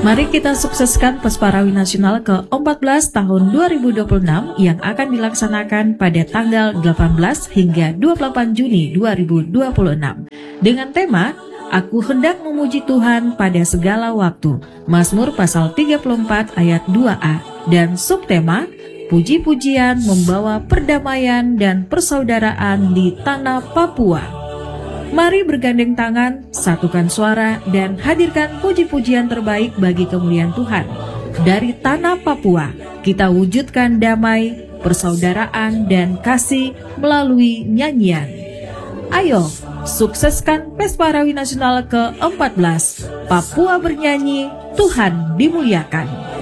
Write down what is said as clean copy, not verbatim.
Mari kita sukseskan Pesparawi Nasional ke-14 tahun 2026 yang akan dilaksanakan pada tanggal 18 hingga 28 Juni 2026. Dengan tema, Aku hendak memuji Tuhan pada segala waktu, Mazmur pasal 34 ayat 2a, dan subtema, Puji-pujian membawa perdamaian dan persaudaraan di tanah Papua. Mari bergandeng tangan, satukan suara, dan hadirkan puji-pujian terbaik bagi kemuliaan Tuhan. Dari tanah Papua, kita wujudkan damai, persaudaraan, dan kasih melalui nyanyian. Ayo, sukseskan Pesparawi Nasional ke-14. Papua bernyanyi, Tuhan dimuliakan.